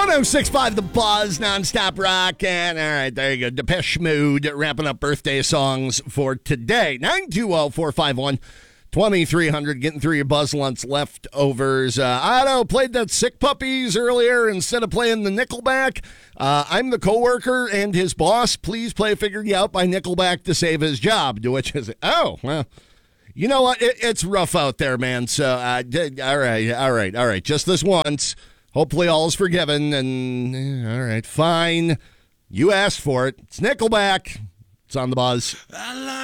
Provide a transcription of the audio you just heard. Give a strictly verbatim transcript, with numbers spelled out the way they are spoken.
oh six point five The Buzz, nonstop rock. And all right, there you go. Depeche Mode wrapping up birthday songs for today. nine two zero, four five one, two three zero zero. Getting through your Buzz Lunch leftovers. Uh, Otto played that Sick Puppies earlier instead of playing the Nickelback. Uh, I'm the coworker and his boss. Please play Figure You Out by Nickelback to save his job. To which is, oh, well. You know what? It, it's rough out there, man. So, uh, all right, all right, all right. Just this once. Hopefully all is forgiven. And, eh, all right, fine. You asked for it. It's Nickelback. It's on the Buzz.